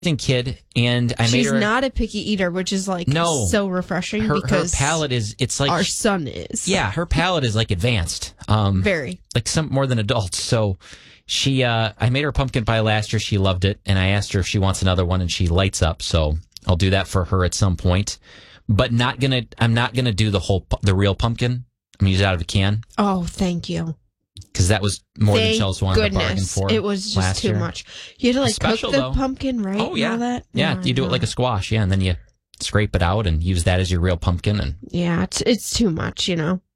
kid, and I made She's her. not a picky eater, which is like so refreshing Her because palate is. It's like our son is. Yeah, her palate is like advanced. Very like some more than adults. So she, I made her pumpkin pie last year. She loved it, and I asked her if she wants another one, and she lights up. So I'll do that for her at some point. But I'm not gonna do the real pumpkin. I'm gonna use it out of a can. Oh, thank you. Because that was more than Chelsea wanted to bargain for. It was just too much. You had to cook the pumpkin, right? Oh, yeah. And all that? Yeah, you do it like a squash, and then you scrape it out and use that as your real pumpkin. And yeah, it's too much,